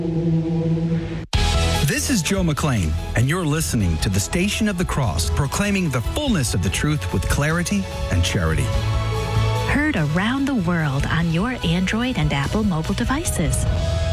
This is Joe McLean, and you're listening to the Station of the Cross, proclaiming the fullness of the truth with clarity and charity. Heard around the world on your Android and Apple mobile devices.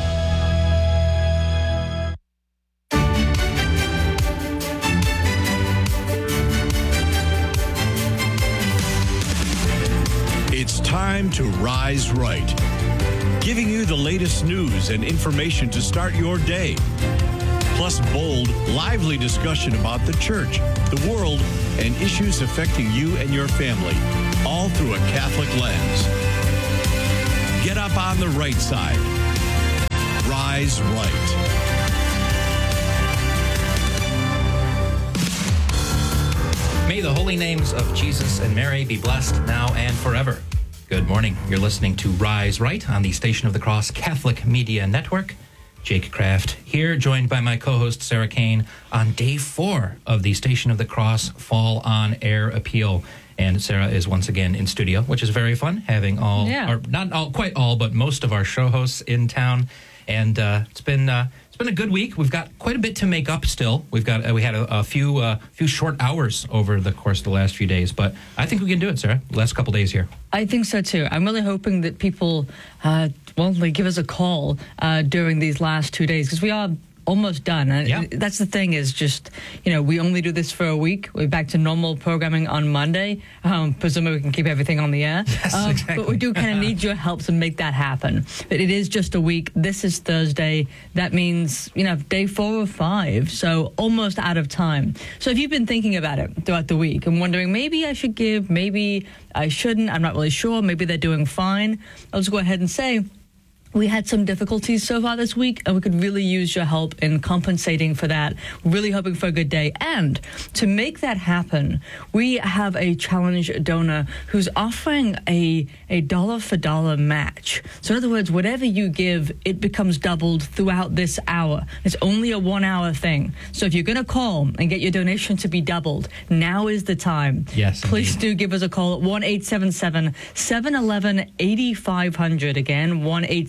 It's time to Rise Right, giving you the latest news and information to start your day. Plus bold, lively discussion about the church, the world, and issues affecting you and your family, all through a Catholic lens. Get up on the right side. Rise Right. May the holy names of Jesus and Mary be blessed now and forever. Good morning. You're listening to Rise Right on the Station of the Cross Catholic Media Network. Jake Kraft here, joined by my co-host Sarah Kane on day 4 of the Station of the Cross Fall on Air Appeal. And Sarah is once again in studio, which is very fun, having quite all, but most of our show hosts in town. And it's been a good week. We've got quite a bit to make up still. We had a few short hours over the course of the last few days, but I think we can do it, Sarah. The last couple days here. I think so too. I'm really hoping that people, they give us a call during these last 2 days, because we are almost done. And that's the thing, is just, we only do this for a week. We're back to normal programming on Monday. Presumably we can keep everything on the air. Yes, exactly. But we do kind of need your help to make that happen. But it is just a week. This is Thursday. That means, day 4 or 5. So almost out of time. So if you've been thinking about it throughout the week and wondering, maybe I should give, maybe I shouldn't, I'm not really sure, maybe they're doing fine, I'll just go ahead and say, we had some difficulties so far this week, and we could really use your help in compensating for that. Really hoping for a good day. And to make that happen, we have a challenge donor who's offering a dollar-for-dollar match. So in other words, whatever you give, it becomes doubled throughout this hour. It's only a 1-hour thing. So if you're going to call and get your donation to be doubled, now is the time. Yes, please indeed. do give us a call at 1-877-711-8500. Again,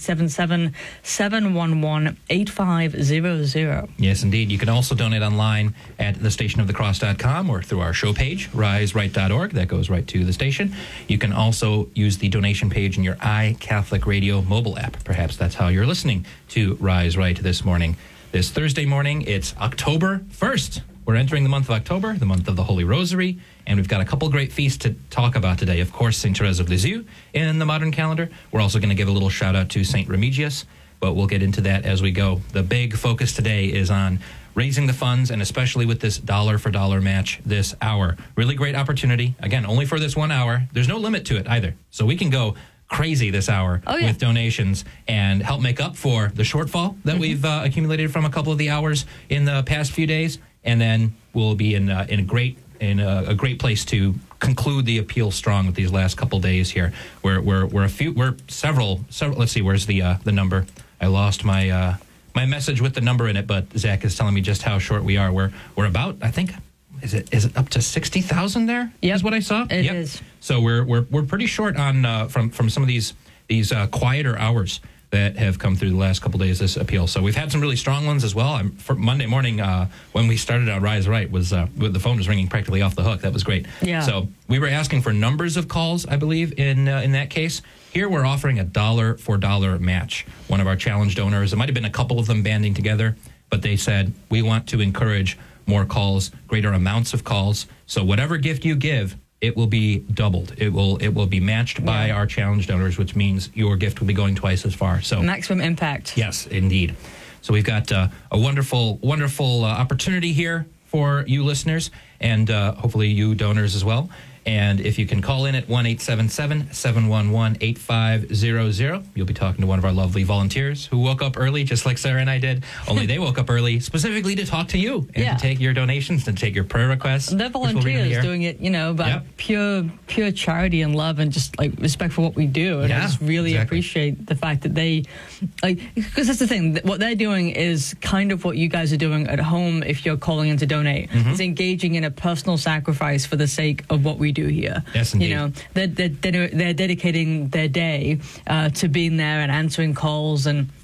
1-877-711-8500. Yes, indeed. You can also donate online at thestationofthecross.com or through our show page, riseright.org. That goes right to the station. You can also use the donation page in your iCatholic Radio mobile app. Perhaps that's how you're listening to Rise Right this morning. This Thursday morning, it's October 1st. We're entering the month of October, the month of the Holy Rosary, and we've got a couple great feasts to talk about today. Of course, St. Therese of Lisieux in the modern calendar. We're also going to give a little shout-out to St. Remigius, but we'll get into that as we go. The big focus today is on raising the funds, and especially with this dollar-for-dollar match this hour. Really great opportunity. Again, only for this 1 hour. There's no limit to it either, so we can go crazy this hour with donations and help make up for the shortfall that we've accumulated from a couple of the hours in the past few days. And then we'll be in a great place to conclude the appeal strong with these last couple days here. We're several. Let's see, where's the number? I lost my message with the number in it, but Zach is telling me just how short we are. We're about, I think, is it up to 60,000 there? Yep. Is what I saw. It is. So we're pretty short on from some of these quieter hours that have come through the last couple days, this appeal. So we've had some really strong ones as well. For Monday morning, when we started out Rise Right, the phone was ringing practically off the hook. That was great. Yeah. So we were asking for numbers of calls, I believe, in that case. Here we're offering a dollar-for-dollar match. One of our challenge donors, it might have been a couple of them banding together, but they said, we want to encourage more calls, greater amounts of calls. So whatever gift you give, it will be doubled. It will be matched by our challenge donors, which means your gift will be going twice as far. So maximum impact. Yes, indeed. So we've got a wonderful opportunity here for you listeners, and hopefully you donors as well. And if you can call in at 1-877-711-8500, you'll be talking to one of our lovely volunteers who woke up early, just like Sarah and I did. Only they woke up early specifically to talk to you and to take your donations and take your prayer requests. They're volunteers doing it, by pure charity and love and just like respect for what we do. And I just really appreciate the fact that they, because that's the thing, what they're doing is kind of what you guys are doing at home if you're calling in to donate. Mm-hmm. It's engaging in a personal sacrifice for the sake of what we do here. Yes, indeed. They're dedicating their day to being there and answering calls and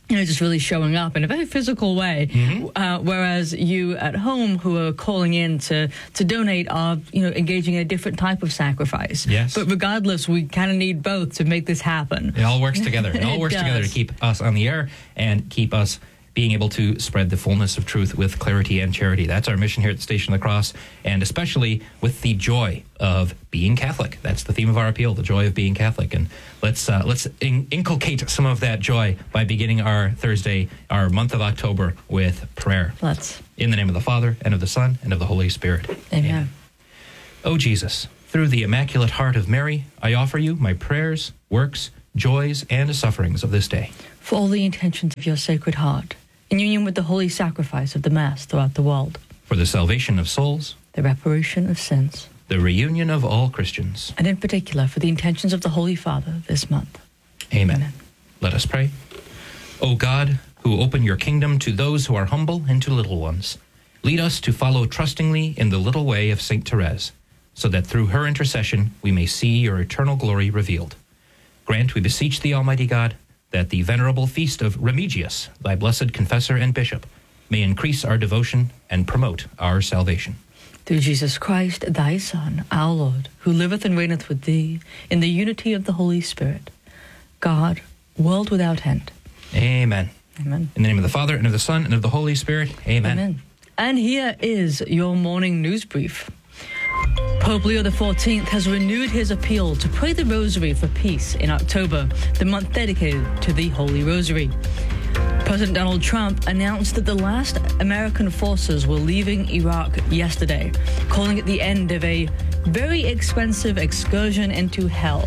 just really showing up in a very physical way. Whereas you at home who are calling in to donate are, engaging in a different type of sacrifice. Yes. But regardless, we kind of need both to make this happen. It all works together. It all works together to keep us on the air and keep us being able to spread the fullness of truth with clarity and charity. That's our mission here at the Station of the Cross, and especially with the joy of being Catholic. That's the theme of our appeal, the joy of being Catholic. And let's inculcate some of that joy by beginning our Thursday, our month of October, with prayer. Let's. In the name of the Father, and of the Son, and of the Holy Spirit. Amen. O Jesus, through the Immaculate Heart of Mary, I offer you my prayers, works, joys, and sufferings of this day. For all the intentions of your Sacred Heart, in union with the holy sacrifice of the Mass throughout the world, For the salvation of souls, the reparation of sins, the reunion of all Christians, and in particular for the intentions of the Holy Father this month. Amen. Let us pray. O God, who open your kingdom to those who are humble and to little ones, lead us to follow trustingly in the little way of Saint Therese, so that through her intercession we may see your eternal glory revealed. Grant, we beseech thee, Almighty God, that the venerable feast of Remigius, thy blessed confessor and bishop, may increase our devotion and promote our salvation. Through Jesus Christ, thy Son, our Lord, who liveth and reigneth with thee in the unity of the Holy Spirit, God, world without end. Amen. Amen. In the name of the Father, and of the Son, and of the Holy Spirit. Amen. Amen. And here is your morning news brief. Pope Leo XIV has renewed his appeal to pray the Rosary for peace in October, the month dedicated to the Holy Rosary. President Donald Trump announced that the last American forces were leaving Iraq yesterday, calling it the end of a very expensive excursion into hell.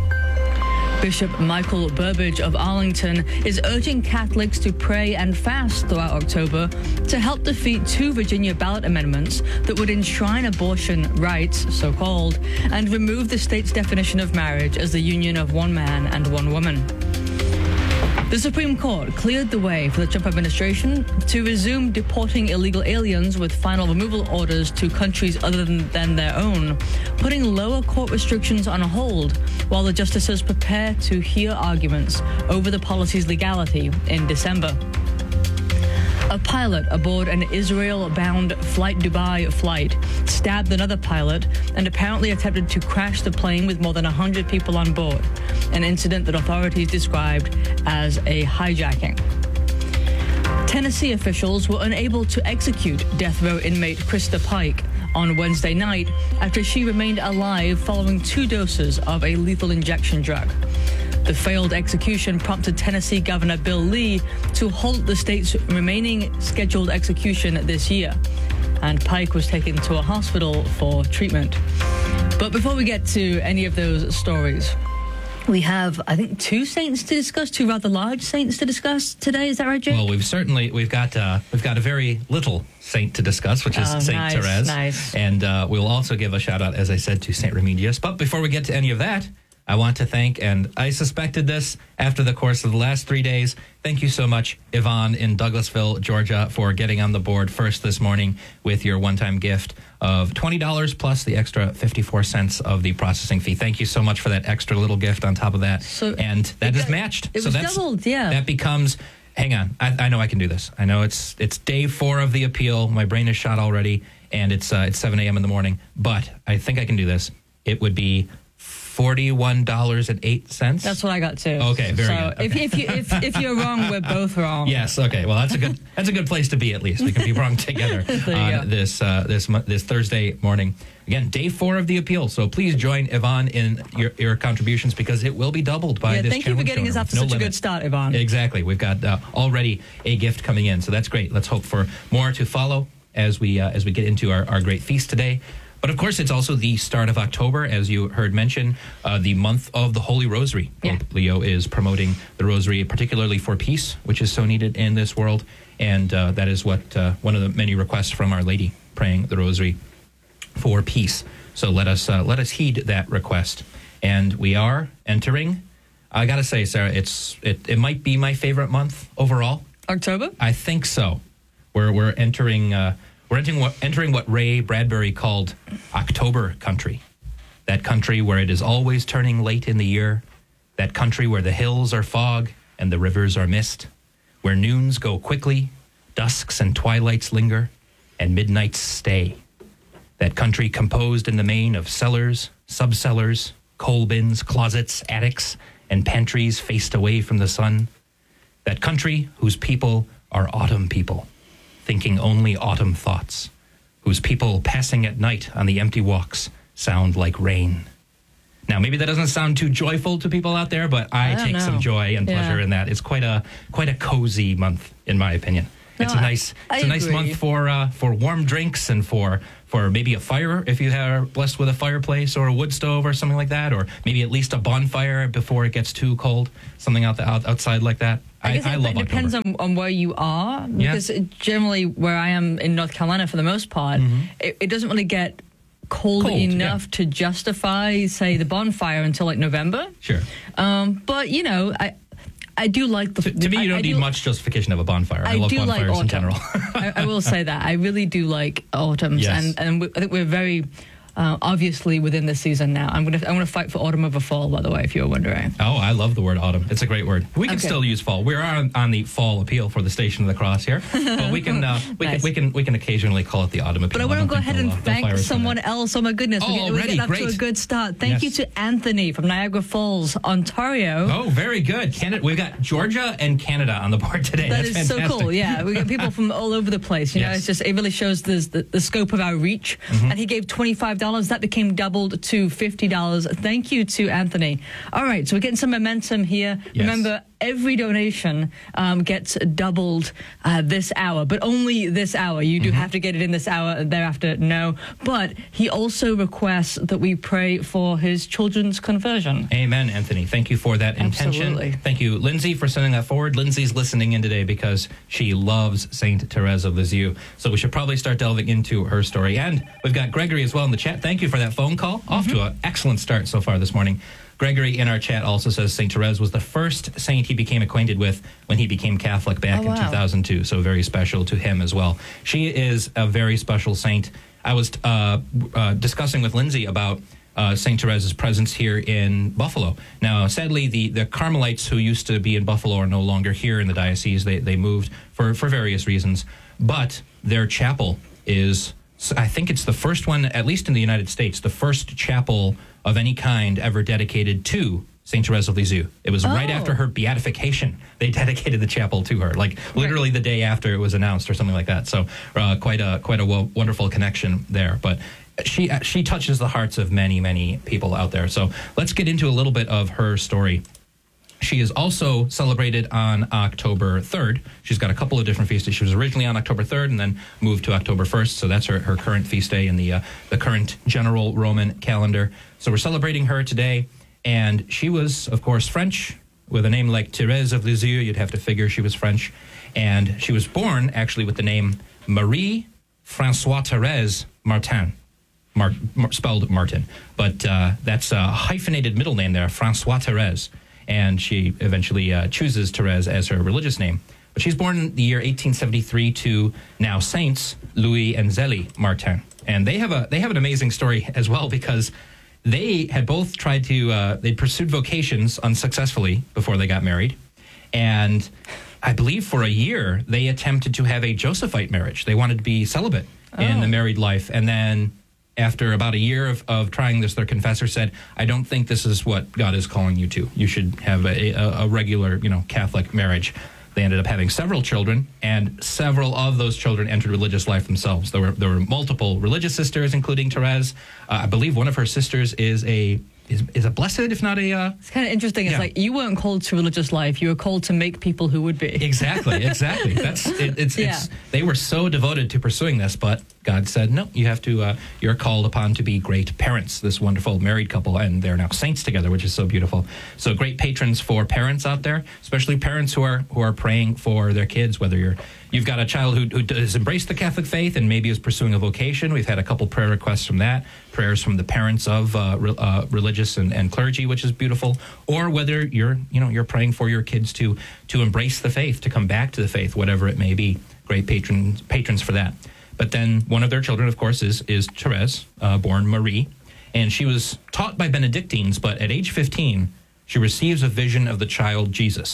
Bishop Michael Burbidge of Arlington is urging Catholics to pray and fast throughout October to help defeat 2 Virginia ballot amendments that would enshrine abortion rights, so-called, and remove the state's definition of marriage as the union of one man and one woman. The Supreme Court cleared the way for the Trump administration to resume deporting illegal aliens with final removal orders to countries other than their own, putting lower court restrictions on hold while the justices prepare to hear arguments over the policy's legality in December. A pilot aboard an Israel-bound Flight Dubai flight stabbed another pilot and apparently attempted to crash the plane with more than 100 people on board, an incident that authorities described as a hijacking. Tennessee officials were unable to execute death row inmate Krista Pike on Wednesday night after she remained alive following 2 doses of a lethal injection drug. The failed execution prompted Tennessee Governor Bill Lee to halt the state's remaining scheduled execution this year, and Pike was taken to a hospital for treatment. But before we get to any of those stories, we have, I think, 2 saints to discuss, 2 rather large saints to discuss today. Is that right, Jake? Well, we've got a very little saint to discuss, which is Saint Therese. Nice. And we'll also give a shout out, as I said, to Saint Remigius. But before we get to any of that, I want to thank, and I suspected this after the course of the last 3 days, thank you so much, Yvonne in Douglasville, Georgia, for getting on the board first this morning with your one-time gift of $20 plus the extra 54 cents of the processing fee. Thank you so much for that extra little gift on top of that. And that is matched. It was doubled, yeah. That becomes, hang on, I know I can do this. I know it's day 4 of the appeal. My brain is shot already, and it's 7 a.m. in the morning. But I think I can do this. It would be $41.08. That's what I got too. Okay, very good. So if you're wrong, we're both wrong. Yes. Okay. Well, that's a good place to be. At least we can be wrong together on this Thursday morning. Again, day 4 of the appeal. So please join Yvonne in your contributions because it will be doubled by this. Thank you for getting us off to such a good start, Yvonne. Exactly. We've got already a gift coming in, so that's great. Let's hope for more to follow as we get into our great feast today. But of course, it's also the start of October, as you heard mentioned, the month of the Holy Rosary. Yeah. Pope Leo is promoting the Rosary, particularly for peace, which is so needed in this world. And that is what one of the many requests from Our Lady, praying the Rosary for peace. So let us heed that request. And we are entering, I got to say, Sarah, it might be my favorite month overall. October? I think so. We're entering... We're entering what Ray Bradbury called October country. That country where it is always turning late in the year. That country where the hills are fog and the rivers are mist. where noons go quickly, dusks and twilights linger, and midnights stay. That country composed in the main of cellars, subcellars, coal bins, closets, attics, and pantries faced away from the sun. That country whose people are autumn people, thinking only autumn thoughts, whose people passing at night on the empty walks sound like rain. Now, maybe that doesn't sound too joyful to people out there, but I take some joy and pleasure in that. It's quite a cozy month, in my opinion. It's a nice month for warm drinks and for maybe a fire if you are blessed with a fireplace or a wood stove or something like that, or maybe at least a bonfire before it gets too cold, something outside like that. I guess I love it depends on where you are, because generally where I am in North Carolina, for the most part, it doesn't really get cold enough to justify, say, the bonfire until like November. Sure. But, you know, I do like the... To me, you don't need much justification of a bonfire. I love do bonfires like in general. I will say that. I really do like autumns. Yes. And I think we're very... obviously within this season now. I'm gonna fight for autumn over fall, by the way, if you were wondering. Oh, I love the word autumn. It's a great word. We can still use fall. We're on the fall appeal for the Station of the Cross here, but we can we can occasionally call it the autumn appeal. But I want to go ahead and thank someone else. Oh my goodness, we're getting up to a good start. Thank you to Anthony from Niagara Falls, Ontario. Oh, very good. Canada. We've got Georgia and Canada on the board today. That's fantastic. So cool. Yeah, we got people from all over the place. You know, it's just it really shows the scope of our reach. And he gave $25. That became doubled to $50. Thank you to Anthony. All right, so we're getting some momentum here. Yes. Remember, every donation gets doubled this hour, but only this hour. You do have to get it in this hour, thereafter, no. But he also requests that we pray for his children's conversion. Amen, Anthony. Thank you for that intention. Absolutely. Thank you, Lindsay, for sending that forward. Lindsay's listening in today because she loves Saint Therese of Lisieux. So we should probably start delving into her story. And we've got Gregory as well in the chat. Thank you for that phone call. Off to an excellent start so far this morning. Gregory in our chat also says St. Therese was the first saint he became acquainted with when he became Catholic back in 2002. So very special to him as well. She is a very special saint. I was discussing with Lindsay about St. Therese's presence here in Buffalo. Now, sadly, the Carmelites who used to be in Buffalo are no longer here in the diocese. They moved for various reasons. But their chapel is, I think it's the first one, at least in the United States, the first chapel of any kind ever dedicated to St. Therese of Lisieux. It was right after her beatification. They dedicated the chapel to her, like literally the day after it was announced or something like that. So quite a wonderful connection there. But she touches the hearts of many, many people out there. So let's get into a little bit of her story. She is also celebrated on October 3rd. She's got a couple of different feast days. She was originally on October 3rd and then moved to October 1st. So that's her current feast day in the current general Roman calendar. So we're celebrating her today. And she was, of course, French. With a name like Thérèse of Lisieux, you'd have to figure she was French. And she was born, actually, with the name Marie Françoise Thérèse Martin. Spelled Martin. But that's a hyphenated middle name there, Françoise Thérèse. And she eventually chooses Thérèse as her religious name. But she's born in the year 1873 to now Saints Louis and Zélie Martin. And they have an amazing story as well, because they had both tried to, they pursued vocations unsuccessfully before they got married. And I believe for a year, they attempted to have a Josephite marriage. They wanted to be celibate in the married life. And then after about a year of trying this, their confessor said, I don't think this is what God is calling you to. You should have a regular, Catholic marriage. They ended up having several children, and several of those children entered religious life themselves. There were multiple religious sisters, including Therese. I believe one of her sisters is a blessed, if not a... It's kind of interesting. It's like you weren't called to religious life. You were called to make people who would be. Exactly. That's it's they were so devoted to pursuing this, but God said, no, you have to, you're called upon to be great parents, this wonderful married couple, and they're now saints together, which is so beautiful. So great patrons for parents out there, especially parents who are praying for their kids, whether you've got a child who has embraced the Catholic faith and maybe is pursuing a vocation. We've had a couple prayer requests from that, prayers from the parents of religious and clergy, which is beautiful, or whether you're praying for your kids to embrace the faith, to come back to the faith, whatever it may be. Great patrons for that. But then one of their children, of course, is Therese, born Marie, and she was taught by Benedictines, but at age 15, she receives a vision of the child Jesus.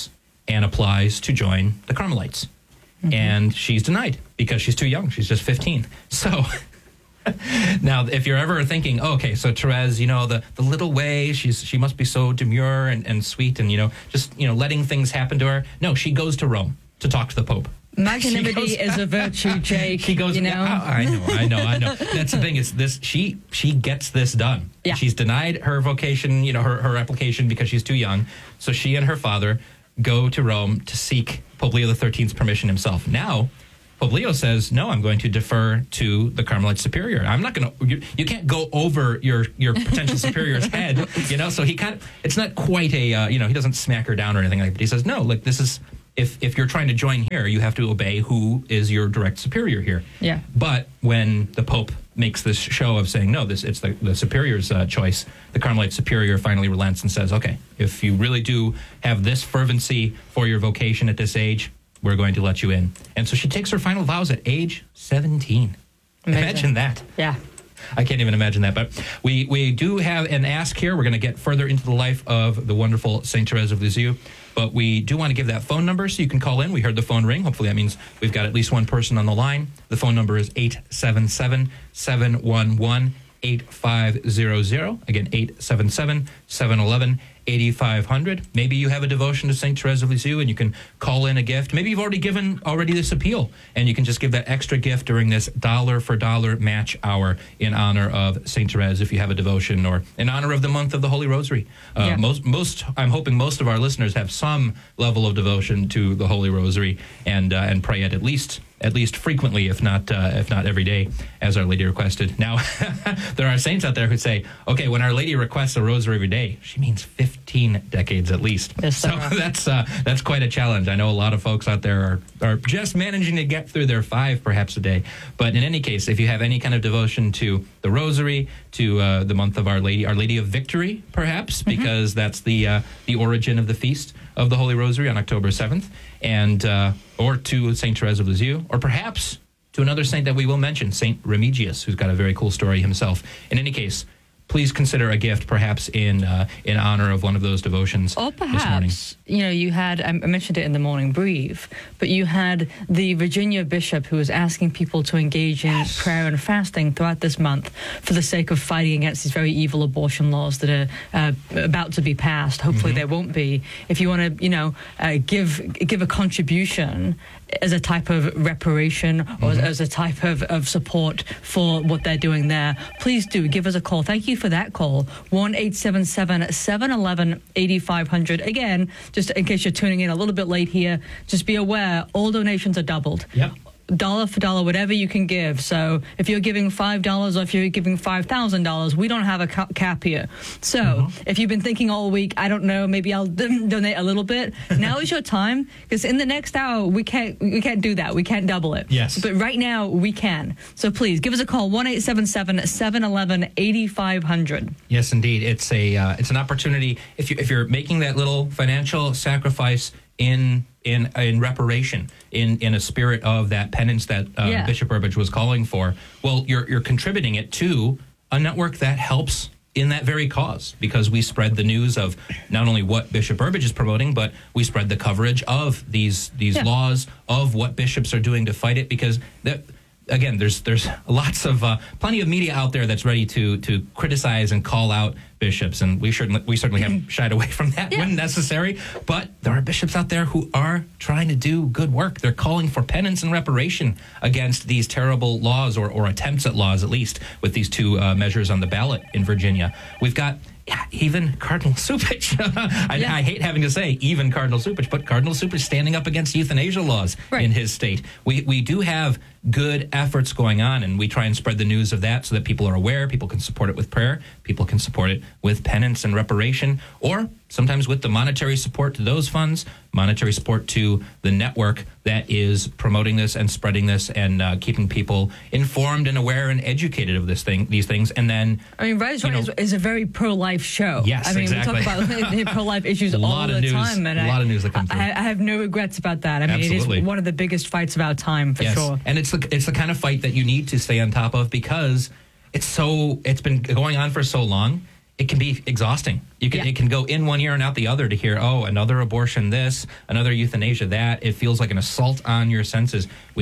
and applies to join the Carmelites. And she's denied because she's too young. She's just 15. So now, if you're ever thinking, okay, so Therese, the little way, she must be so demure and sweet and, just letting things happen to her. No, she goes to Rome to talk to the Pope. Magnanimity is a virtue, Jake. She goes, I know. That's the thing. It's this. She gets this done. Yeah. She's denied her vocation, her application because she's too young. So she and her father go to Rome to seek Pope Leo XIII's permission himself. Now, Pope Leo says, no, I'm going to defer to the Carmelite superior. I'm not going to, you can't go over your potential superior's head, so he it's not quite a, he doesn't smack her down or anything like that. He says, no, look, this is, if you're trying to join here, you have to obey who is your direct superior here. Yeah. But when the Pope makes this show of saying, no, it's the superior's choice, the Carmelite superior finally relents and says, okay, if you really do have this fervency for your vocation at this age, we're going to let you in. And so she takes her final vows at age 17. Amazing. Imagine that. Yeah. I can't even imagine that. But we do have an ask here. We're going to get further into the life of the wonderful St. Therese of Lisieux. But we do want to give that phone number so you can call in. We heard the phone ring. Hopefully that means we've got at least one person on the line. The phone number is 877-711-8500. Again, 877-711-8500. Maybe you have a devotion to St. Therese of Lisieux and you can call in a gift. Maybe you've already given this appeal and you can just give that extra gift during this dollar-for-dollar match hour in honor of St. Therese if you have a devotion, or in honor of the month of the Holy Rosary. Most I'm hoping most of our listeners have some level of devotion to the Holy Rosary and pray it at least frequently, if not every day, as Our Lady requested. Now, there are saints out there who say, okay, when Our Lady requests a rosary every day, she means 15 decades at least. Yes, so that's quite a challenge. I know a lot of folks out there are just managing to get through their 5 perhaps a day. But in any case, if you have any kind of devotion to the rosary, to the month of Our Lady of Victory, perhaps, because that's the origin of the feast of the Holy Rosary on October 7th, and or to St. Therese of Lisieux, or perhaps to another saint that we will mention, St. Remigius, who's got a very cool story himself. In any case, please consider a gift, perhaps in honor of one of those devotions. Or this morning. perhaps, you had, I mentioned it in the morning brief, but you had the Virginia bishop who was asking people to engage in prayer and fasting throughout this month for the sake of fighting against these very evil abortion laws that are about to be passed. Hopefully there won't be. If you want to, give a contribution as a type of reparation or as a type of support for what they're doing there, please do give us a call. Thank you for that call. 1-877-711-8500. Again, just in case you're tuning in a little bit late here, just be aware all donations are doubled. Yep. Dollar for dollar, whatever you can give. So if you're giving $5 or if you're giving $5,000, we don't have a cap here. So if you've been thinking all week, I don't know, maybe I'll donate a little bit. Now is your time, because in the next hour we can't do that. We can't double it. Yes. But right now we can. So please give us a call, 1-877-711-8500. Yes, indeed. It's an opportunity if you're making that little financial sacrifice in reparation, in a spirit of that penance that Bishop Burbidge was calling for. Well, you're contributing it to a network that helps in that very cause, because we spread the news of not only what Bishop Burbidge is promoting, but we spread the coverage of these laws, of what bishops are doing to fight it, because again, there's lots of plenty of media out there that's ready to criticize and call out bishops, and we certainly have shied away from that when necessary. But there are bishops out there who are trying to do good work. They're calling for penance and reparation against these terrible laws, or attempts at laws, at least, with these 2 measures on the ballot in Virginia. We've got even Cardinal Cupich. I hate having to say even Cardinal Cupich, but Cardinal Cupich standing up against euthanasia laws in his state. We do have good efforts going on, and we try and spread the news of that so that people are aware. People can support it with prayer. People can support it with penance and reparation, or sometimes with the monetary support to those funds, monetary support to the network that is promoting this and spreading this and keeping people informed and aware and educated of these things. And then, Rise is a very pro-life show. Yes, exactly. We talk about pro-life issues all the time, and a lot of news that comes through. I have no regrets about that. Absolutely. It is one of the biggest fights of our time, for sure. And it's the kind of fight that you need to stay on top of, because it's been going on for so long. it can be exhausting. It can go in one ear and out the other to hear, another abortion this, another euthanasia that. It feels like an assault on your senses.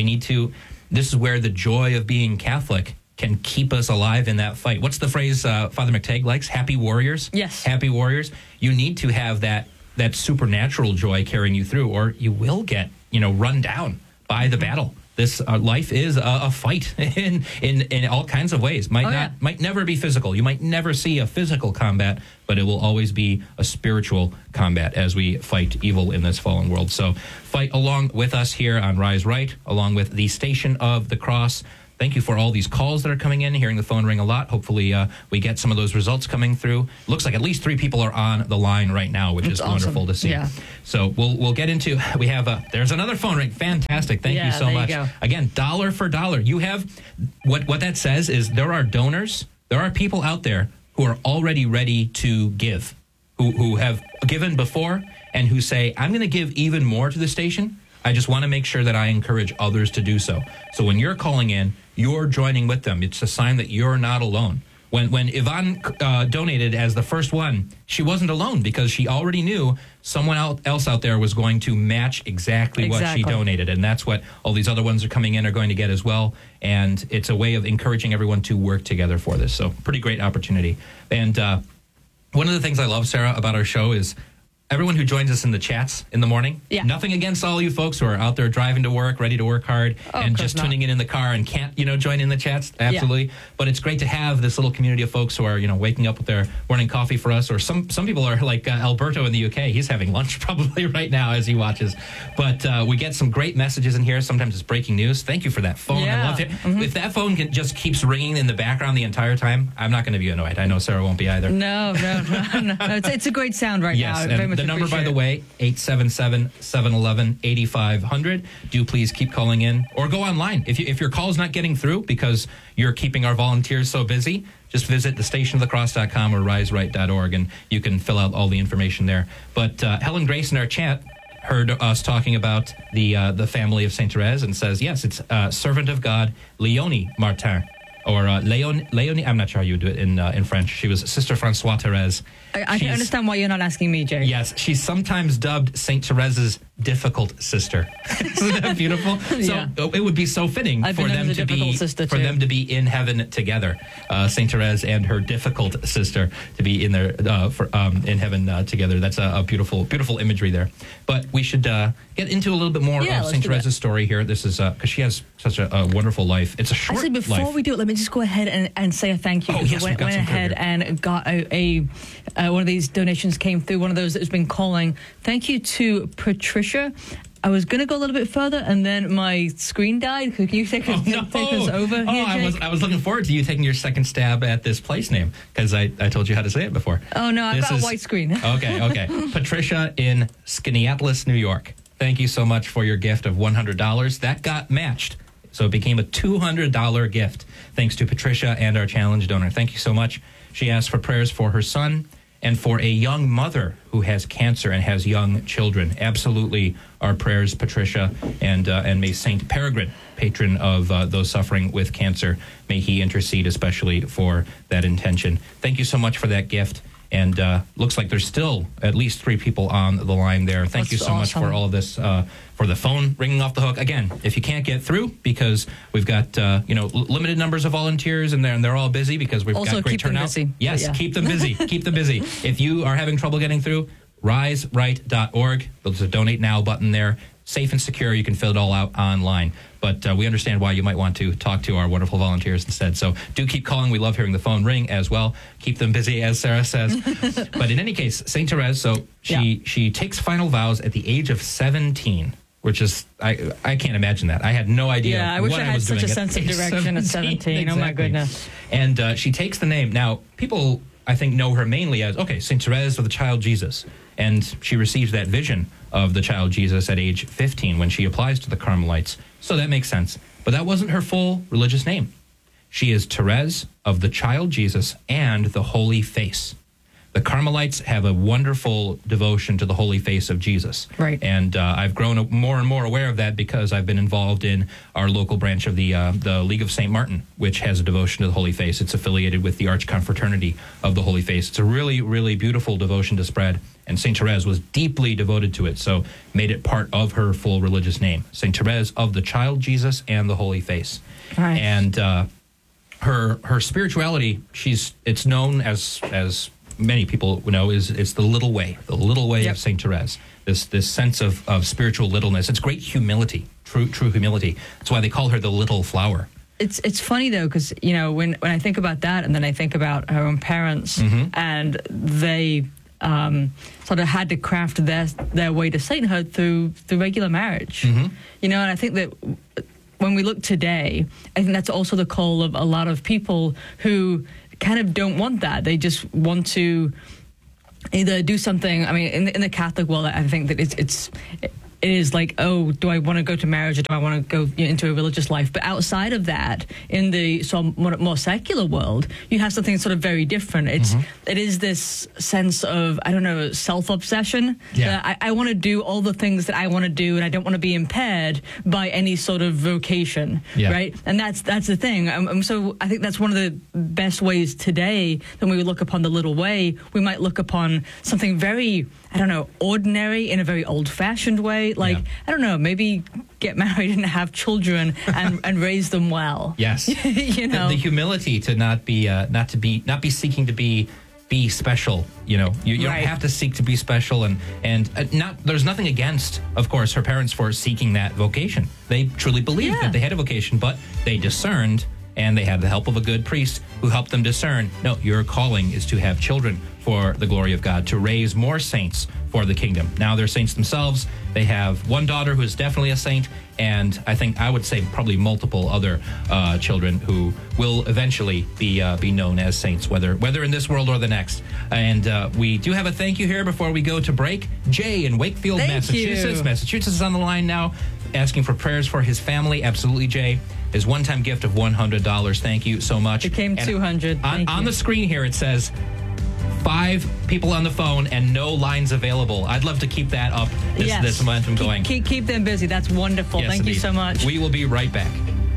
This is where the joy of being Catholic can keep us alive in that fight. What's the phrase Father McTagg likes? Happy warriors? Yes. Happy warriors. You need to have that supernatural joy carrying you through, or you will get, run down by the battle. This life is a fight in all kinds of ways. Might never be physical. You might never see a physical combat, but it will always be a spiritual combat as we fight evil in this fallen world. So fight along with us here on Rise Right, along with the Station of the Cross. Thank you for all these calls that are coming in, hearing the phone ring a lot. Hopefully we get some of those results coming through. Looks like at least 3 people are on the line right now, which is awesome. Wonderful to see. Yeah. So we'll get into, we have, there's another phone ring. Fantastic. Thank you so much. Again, dollar for dollar. You have, what that says is there are donors, there are people out there who are already ready to give, who have given before and who say, I'm going to give even more to the station. I just want to make sure that I encourage others to do so. So when you're calling in, you're joining with them. It's a sign that you're not alone. When Yvonne donated as the first one, she wasn't alone because she already knew someone else out there was going to match exactly what she donated. And that's what all these other ones are coming in are going to get as well. And it's a way of encouraging everyone to work together for this. So pretty great opportunity. And one of the things I love, Sarah, about our show is everyone who joins us in the chats in the morning. Yeah. Nothing against all you folks who are out there driving to work, ready to work hard, and just tuning in the car and can't, join in the chats. Absolutely. Yeah. But it's great to have this little community of folks who are, waking up with their morning coffee for us. Or some people are like Alberto in the UK. He's having lunch probably right now as he watches. But we get some great messages in here. Sometimes it's breaking news. Thank you for that phone. Yeah. I love it. Mm-hmm. If that phone just keeps ringing in the background the entire time, I'm not going to be annoyed. I know Sarah won't be either. No. It's a great sound right now. Yes, the number, by the way, 877-711-8500. Do please keep calling in or go online. If your call's not getting through because you're keeping our volunteers so busy, just visit thestationofthecross.com or riseright.org and you can fill out all the information there. But Helen Grace in our chat heard us talking about the family of Saint Therese and says, yes, it's servant of God, Léonie Martin. Or Léonie, I'm not sure how you would do it in French. She was Sister Francois Therese. I can understand why you're not asking me, Jay. Yes, she's sometimes dubbed Saint Therese's difficult sister. Isn't that beautiful? So it would be so fitting for them to be in heaven together. Saint Therese and her difficult sister to be in there in heaven together. That's a beautiful, beautiful imagery there. But we should get into a little bit more of Saint Therese's story here. This is because she has such a wonderful life. It's a short life. Before we do it, let me just go ahead and say a thank you. Oh, yes, we went ahead and got a one of these donations came through, one of those that has been calling. Thank you to Patricia. I was going to go a little bit further, and then my screen died. Can you take us over here, Jake? I was looking forward to you taking your second stab at this place name, because I told you how to say it before. Oh, no, I've got a white screen. Okay. Patricia in Skaneateles, New York. Thank you so much for your gift of $100. That got matched, so it became a $200 gift, thanks to Patricia and our challenge donor. Thank you so much. She asked for prayers for her son and for a young mother who has cancer and has young children. Absolutely, our prayers, Patricia, and may Saint Peregrine, patron of those suffering with cancer, may he intercede especially for that intention. Thank you so much for that gift. And looks like there's still at least 3 people on the line there. Thank you so much for all of this, for the phone ringing off the hook. Again, if you can't get through because we've got limited numbers of volunteers and they're all busy because we've got great turnout. Yes, keep them busy. Keep them busy. If you are having trouble getting through, riseright.org. There's a donate now button there. Safe and secure. You can fill it all out online. But we understand why you might want to talk to our wonderful volunteers instead. So do keep calling. We love hearing the phone ring as well. Keep them busy, as Sarah says. But in any case, Saint Therese, so she takes final vows at the age of 17, which is, I can't imagine that. I had no idea I wish I had such a sense of direction at 17. Exactly. Oh, my goodness. And she takes the name. Now, people, I think, know her mainly as, Saint Therese of the Child Jesus. And she receives that vision of the child Jesus at age 15 when she applies to the Carmelites. So that makes sense. But that wasn't her full religious name. She is Therese of the Child Jesus and the Holy Face. The Carmelites have a wonderful devotion to the holy face of Jesus. Right. And I've grown more and more aware of that because I've been involved in our local branch of the League of St. Martin, which has a devotion to the Holy Face. It's affiliated with the Archconfraternity of the Holy Face. It's a really, really beautiful devotion to spread. And St. Therese was deeply devoted to it, so made it part of her full religious name. St. Therese of the Child Jesus and the Holy Face. Right. And her spirituality, it's known as many people know, it's the little way Yep. of St. Therese. This sense of spiritual littleness. It's great humility, true humility. That's why they call her the little flower. It's funny though, because when I think about that, and then I think about her own parents, and they sort of had to craft their way to sainthood through regular marriage. And I think that when we look today, I think that's also the call of a lot of people who kind of don't want that. They just want to either do something. I mean, in the Catholic world, I think that it is like, oh, do I want to go to marriage or do I want to go into a religious life? But outside of that, in the more secular world, you have something sort of very different. It is this sense of, I don't know, self-obsession. Yeah. I want to do all the things that I want to do, and I don't want to be impaired by any sort of vocation, right? And that's the thing. So I think that's one of the best ways today that we look upon the little way. We might look upon something very, I don't know, ordinary in a very old-fashioned way. Like, I don't know, maybe get married and have children and raise them well. Yes. The humility to not be seeking to be special. You don't have to seek to be special, and there's nothing against, of course, her parents for seeking that vocation. They truly believed that they had a vocation, but they discerned, and they had the help of a good priest who helped them discern, no, your calling is to have children for the glory of God, to raise more saints for the kingdom. Now they're saints themselves. They have one daughter who is definitely a saint, and I would say probably multiple other children who will eventually be known as saints, whether in this world or the next. And we do have a thank you here before we go to break. Jay in Wakefield, Massachusetts. Massachusetts is on the line now, asking for prayers for his family. Absolutely, Jay. His one-time gift of $100. Thank you so much. It came $200. On the screen here, it says 5 people on the phone and no lines available. I'd love to keep that up, this momentum going. Keep them busy. That's wonderful. Yes, Thank indeed. you so much. We will be right back.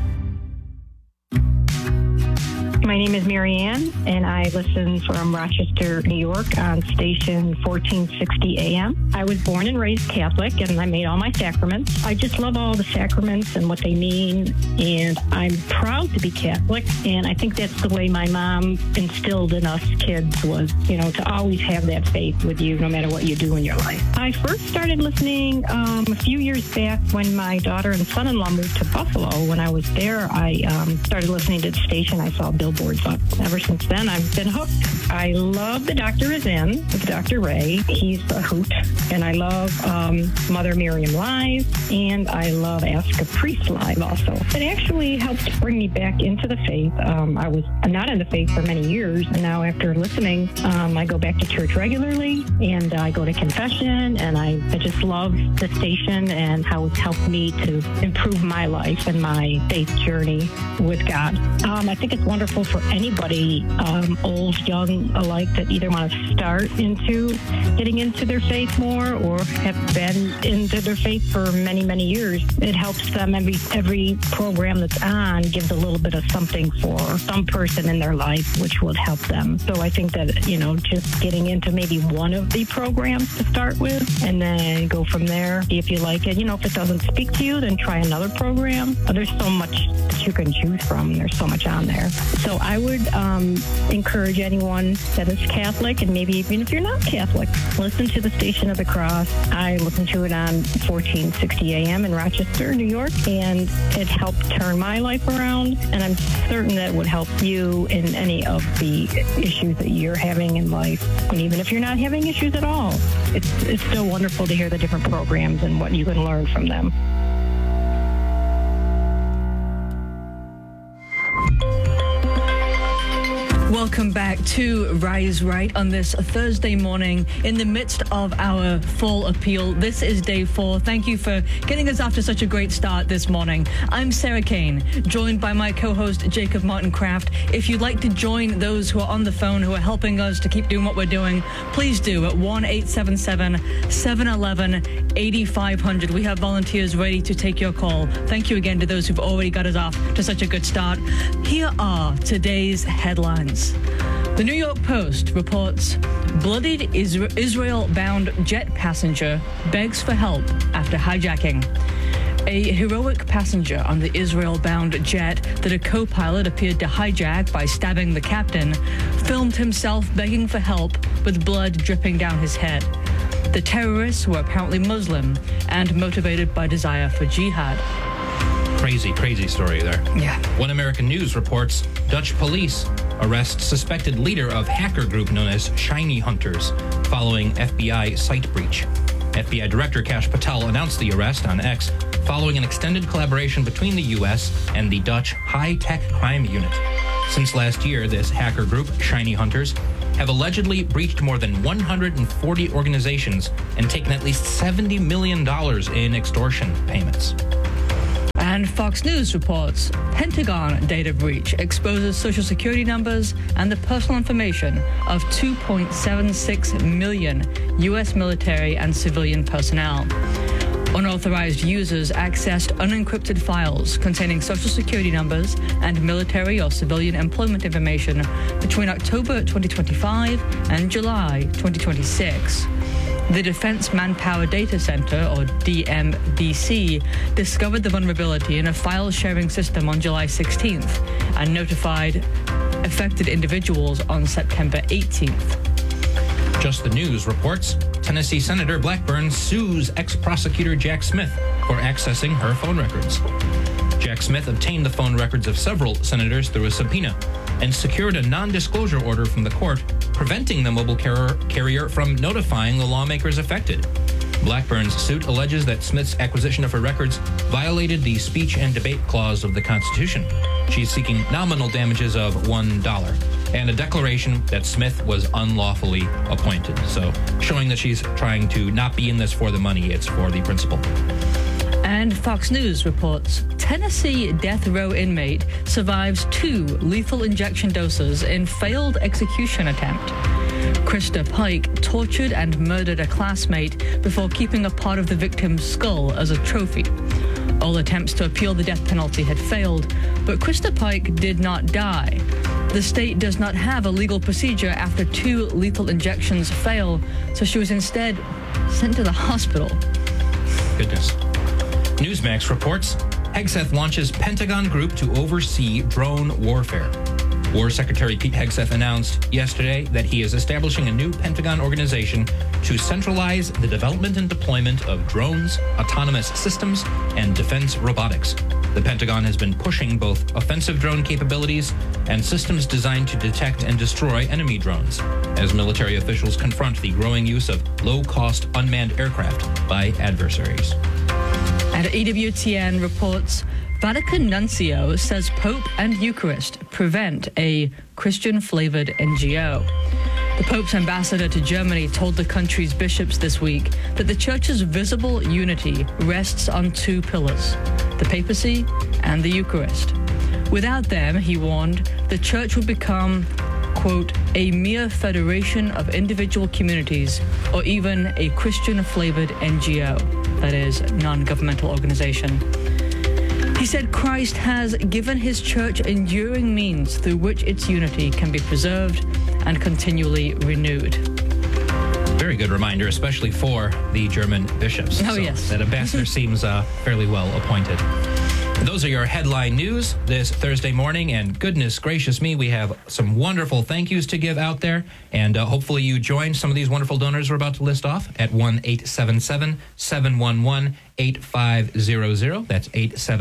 My name is Mary Ann, and I listen from Rochester, New York on station 1460 AM. I was born and raised Catholic, and I made all my sacraments. I just love all the sacraments and what they mean, and I'm proud to be Catholic, and I think that's the way my mom instilled in us kids was, to always have that faith with you no matter what you do in your life. I first started listening a few years back when my daughter and son-in-law moved to Buffalo. When I was there, I started listening to the station. I saw billboards up. Ever since then, I've been hooked. I love The Doctor Is In with Dr. Ray. He's a hoot. And I love Mother Miriam Live, and I love Ask a Priest Live also. It actually helped bring me back into the faith. I was not in the faith for many years, and now after listening, I go back to church regularly, and I go to confession, and I just love the station and how it's helped me to improve my life and my faith journey with God. I think it's wonderful for anybody, old, young alike, that either want to start into getting into their faith more or have been into their faith for many, many years. It helps them. Every program that's on gives a little bit of something for some person in their life, which will help them. So I think that, just getting into maybe one of the programs to start with and then go from there, see if you like it. If it doesn't speak to you, then try another program. There's so much that you can choose from. There's so much on there. So I would encourage anyone that is Catholic, and maybe even if you're not Catholic, listen to the Station of the Cross. I listen to it on 1460 AM in Rochester, New York, and it helped turn my life around, and I'm certain that it would help you in any of the issues that you're having in life. And even if you're not having issues at all, it's still wonderful to hear the different programs and what you can learn from them. Welcome Welcome back to Rise Right on this Thursday morning in the midst of our fall appeal. This is day 4. Thank you for getting us off to such a great start this morning. I'm Sarah Kane, joined by my co-host Jacob Martin Kraft. If you'd like to join those who are on the phone who are helping us to keep doing what we're doing, please do at 1-877-711-8500. We have volunteers ready to take your call. Thank you again to those who've already got us off to such a good start. Here are today's headlines. The New York Post reports bloodied Israel-bound jet passenger begs for help after hijacking. A heroic passenger on the Israel-bound jet that a co-pilot appeared to hijack by stabbing the captain filmed himself begging for help with blood dripping down his head. The terrorists were apparently Muslim and motivated by desire for jihad. Crazy story there. Yeah. One American News reports Dutch police arrest suspected leader of hacker group known as Shiny Hunters following FBI site breach. FBI Director Kash Patel announced the arrest on X following an extended collaboration between the U.S. and the Dutch High-Tech Crime Unit. Since last year, this hacker group, Shiny Hunters, have allegedly breached more than 140 organizations and taken at least $70 million in extortion payments. And Fox News reports Pentagon data breach exposes Social Security numbers and the personal information of 2.76 million U.S. military and civilian personnel. Unauthorized users accessed unencrypted files containing Social Security numbers and military or civilian employment information between October 2025 and July 2026. The Defense Manpower Data Center, or DMDC, discovered the vulnerability in a file-sharing system on July 16th and notified affected individuals on September 18th. Just the News reports Tennessee Senator Blackburn sues ex-prosecutor Jack Smith for accessing her phone records. Jack Smith obtained the phone records of several senators through a subpoena and secured a non-disclosure order from the court, preventing the mobile carrier from notifying the lawmakers affected. Blackburn's suit alleges that Smith's acquisition of her records violated the speech and debate clause of the Constitution. She's seeking nominal damages of $1 and a declaration that Smith was unlawfully appointed. So, showing that she's trying to not be in this for the money, it's for the principle. And Fox News reports Tennessee death row inmate survives 2 lethal injection doses in failed execution attempt. Krista Pike tortured and murdered a classmate before keeping a part of the victim's skull as a trophy. All attempts to appeal the death penalty had failed, but Krista Pike did not die. The state does not have a legal procedure after 2 lethal injections fail, so she was instead sent to the hospital. Goodness. Newsmax reports Hegseth launches Pentagon group to oversee drone warfare. War Secretary Pete Hegseth announced yesterday that he is establishing a new Pentagon organization to centralize the development and deployment of drones, autonomous systems, and defense robotics. The Pentagon has been pushing both offensive drone capabilities and systems designed to detect and destroy enemy drones, as military officials confront the growing use of low-cost unmanned aircraft by adversaries. And EWTN reports Vatican Nuncio says Pope and Eucharist prevent a Christian-flavored NGO. The Pope's ambassador to Germany told the country's bishops this week that the Church's visible unity rests on 2 pillars, the papacy and the Eucharist. Without them, he warned, the Church would become, quote, a mere federation of individual communities or even a Christian-flavored NGO, that is, non-governmental organization. He said Christ has given his church enduring means through which its unity can be preserved and continually renewed. Very good reminder, especially for the German bishops. Oh, yes. That ambassador seems fairly well appointed. Those are your headline news this Thursday morning, and goodness gracious me, we have some wonderful thank yous to give out there, and hopefully you join some of these wonderful donors we're about to list off at 1-877-711-8500. That's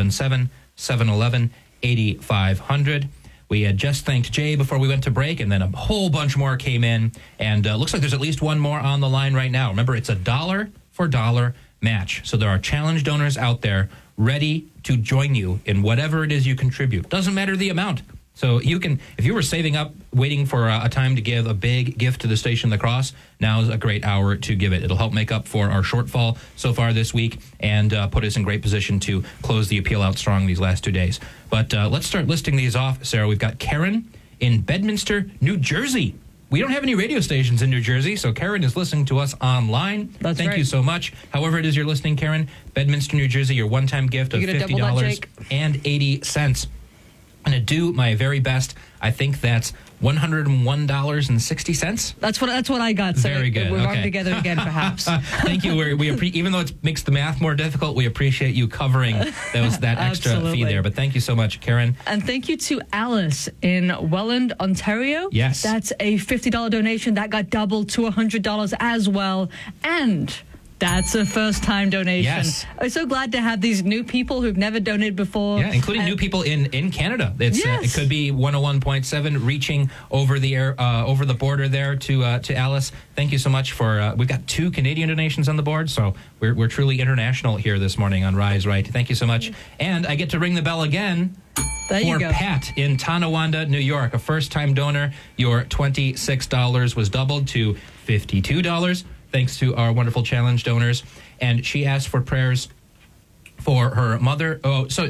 877-711-8500. We had just thanked Jay before we went to break, and then a whole bunch more came in, and looks like there's at least one more on the line right now. Remember, it's a $1 for $1 match, so there are challenge donors out there ready to join you in whatever it is you contribute. Doesn't matter the amount. So you can, if you were saving up, waiting for a time to give a big gift to the Station of the Cross, now is a great hour to give it. It'll help make up for our shortfall so far this week and put us in great position to close the appeal out strong these last 2 days. But let's start listing these off, Sarah. We've got Karen in Bedminster, New Jersey. We don't have any radio stations in New Jersey, so Karen is listening to us online. Thank you so much. However it is you're listening, Karen, Bedminster, New Jersey, your one-time gift of $50.80. I'm going to do my very best. I think that's $101.60. That's what I got. So very good. We're wrong together again, perhaps. Thank you. Even though it makes the math more difficult, we appreciate you covering that extra fee there. But thank you so much, Karen. And thank you to Alice in Welland, Ontario. Yes. That's a $50 donation. That got doubled to $100 as well. And that's a first-time donation. Yes. I'm so glad to have these new people who've never donated before. Yeah, including new people in Canada. It could be 101.7 reaching over the border there to Alice. Thank you so much for. We've got 2 Canadian donations on the board, so we're truly international here this morning on Rise Right. Thank you so much, and I get to ring the bell again. For Pat in Tonawanda, New York, a first-time donor. Your $26 was doubled to $52. Thanks to our wonderful challenge donors. And she asked for prayers for her mother. Oh, so